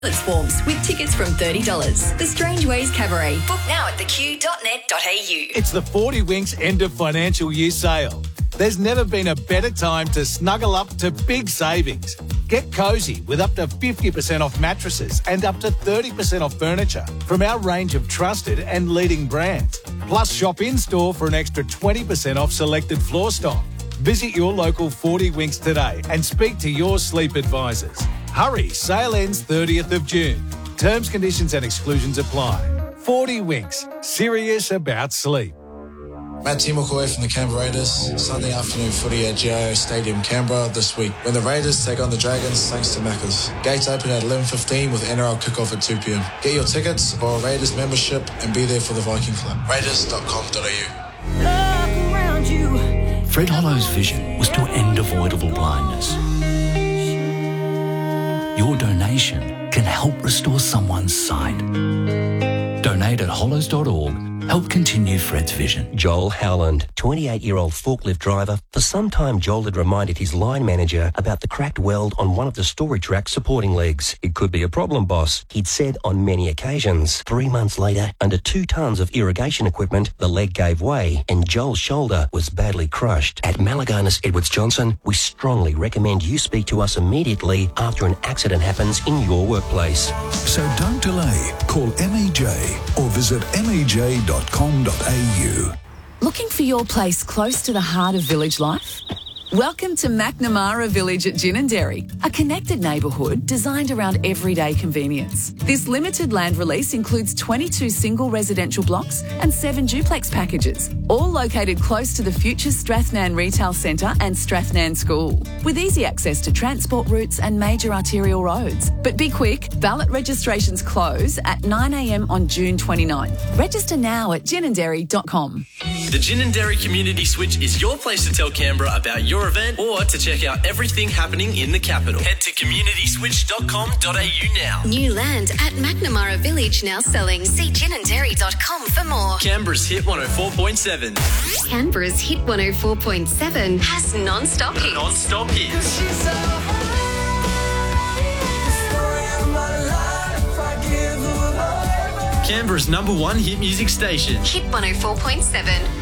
Forms with tickets from $30. The Strange Ways Cabaret. Book now at theq.net.au. It's the 40 Winks end of financial year sale. There's never been a better time to snuggle up to big savings. Get cosy with up to 50% off mattresses and up to 30% off furniture from our range of trusted and leading brands. Plus, shop in-store for an extra 20% off selected floor stock. Visit your local 40 Winks today and speak to your sleep advisors. Hurry, sale ends 30th of June. Terms, conditions and exclusions apply. 40 Winks, serious about sleep. Matt Timokoi from the Canberra Raiders. Sunday afternoon footy at GIO Stadium, Canberra this week when the Raiders take on the Dragons thanks to Maccas. Gates open at 11:15 with NRL kickoff at 2 p.m. Get your tickets or a Raiders membership and be there for the Viking Club. Raiders.com.au. Fred Hollow's vision was to end avoidable blindness. Your donation can help restore someone's sight. Donate at hollows.org. Help continue Fred's vision. Joel Howland, 28-year-old forklift driver. For some time, Joel had reminded his line manager about the cracked weld on one of the storage rack supporting legs. It could be a problem, boss, he'd said on many occasions. 3 months later, under 2 tons of irrigation equipment, the leg gave way and Joel's shoulder was badly crushed. At Malaganas Edwards Johnson, we strongly recommend you speak to us immediately after an accident happens in your workplace. So don't delay. Call MEJ or visit mej.com.au. Looking for your place close to the heart of village life? Welcome to McNamara Village at Ginninderry, a connected neighbourhood designed around everyday convenience. This limited land release includes 22 single residential blocks and 7 duplex packages, all located close to the future Strathnan Retail Centre and Strathnan School, with easy access to transport routes and major arterial roads. But be quick, ballot registrations close at 9 a.m. on June 29. Register now at ginninderry.com. The Ginninderry Community Switch is your place to tell Canberra about your event or to check out everything happening in the capital. Head to communityswitch.com.au now. New land at McNamara Village now selling. See ginninderry.com for more. Canberra's Hit 104.7. Canberra's Hit 104.7 has non-stop hits. Non-stop hits. Canberra's #1 hit music station. Hit 104.7.